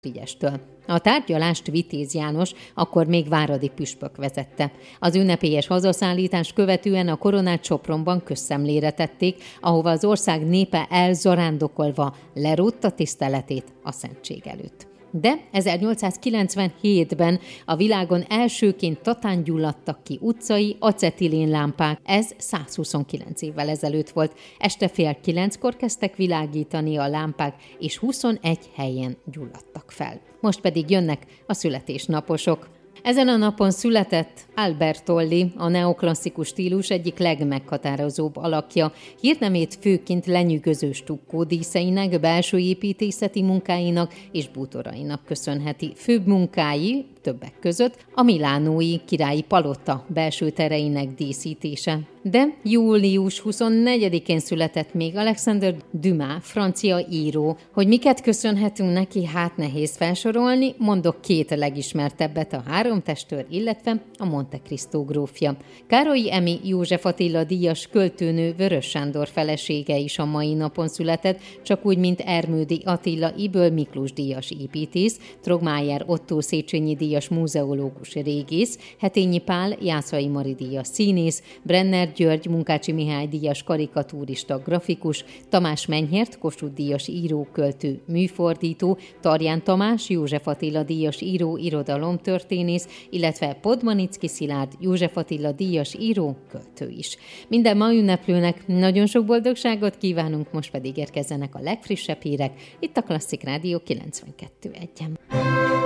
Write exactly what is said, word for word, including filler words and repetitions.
Frigyestől. A tárgyalást Vitéz János, akkor még váradi püspök vezette. Az ünnepélyes hazaszállítást követően a koronát Sopronban közszemlére tették, ahova az ország népe elzarándokolva lerúgta tiszteletét a szentség előtt. De ezernyolcszázkilencvenhétben a világon elsőként tatán gyulladtak ki utcai acetilénlámpák. Ez százhuszonkilenc évvel ezelőtt volt. Este fél kilenckor kezdtek világítani a lámpák, és huszonegy helyen gyulladtak fel. Most pedig jönnek a születésnaposok. Ezen a napon született Albert Tolli, a neoklasszikus stílus egyik legmeghatározóbb alakja. Hírnemét főként lenyűgöző stukkó díszeinek, belső építészeti munkáinak és bútorainak köszönheti. Főbb munkái többek között a milánói királyi palota belső tereinek díszítése. De július huszonnegyedikén született még Alexandre Dumas, francia író. Hogy miket köszönhetünk neki, hát nehéz felsorolni, mondok két legismertebbet, a Három testőr, illetve a Monte Cristo grófja. Károlyi Emy József Attila díjas költőnő Vörös Sándor felesége is a mai napon született, csak úgy, mint Ermődi Attila Yböl Miklós díjas építész, Trogmájer Ottó Széchenyi díjas múzeológus régész, Hetényi Pál Jászai Mari díjas színész, Brenner György Munkácsi Mihály díjas karikatúrista grafikus, Tamás Menyhért Kossuth díjas író, költő, műfordító, Tarján Tamás József Attila díjas író, irodalomtörténész, illetve Podmanicki Szilárd József Attila díjas író, költő is. Minden ma ünneplőnek nagyon sok boldogságot kívánunk, most pedig érkezzenek a legfrissebb hírek itt a Klasszik Rádió kilencvenkettő egyen.